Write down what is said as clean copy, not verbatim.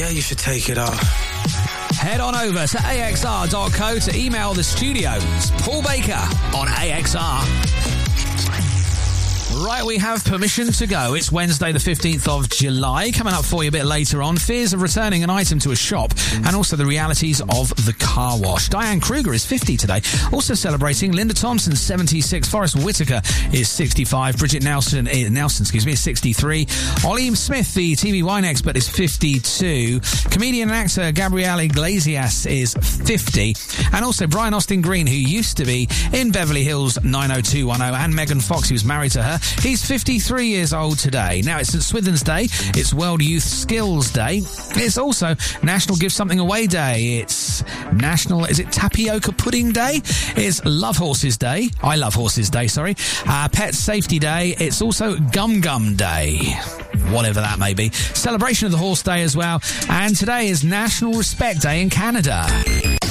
Yeah, you should take it off. Head on over to axr.co to email the studio. It's Paul Baker on AXR. Right, we have permission to go. It's Wednesday the 15th of July. Coming up for you a bit later on, fears of returning an item to a shop and also the realities of the car wash. Diane Kruger is 50 today. Also celebrating, Linda Thompson, 76. Forrest Whitaker is 65. Bridget Nelson is 63. Ollie Smith, the TV wine expert, is 52. Comedian and actor Gabrielle Iglesias is 50. And also Brian Austin Green, who used to be in Beverly Hills 90210, and Megan Fox, who's married to her. He's 53 years old today. Now, it's St. Swithin's Day. It's World Youth Skills Day. It's also National Give Something Away Day. It's National, is it Tapioca Pudding Day? It's Love Horses Day. I Love Horses Day, sorry. Pet Safety Day. It's also Gum Gum Day. Whatever that may be. Celebration of the Horse Day as well. And today is National Respect Day in Canada.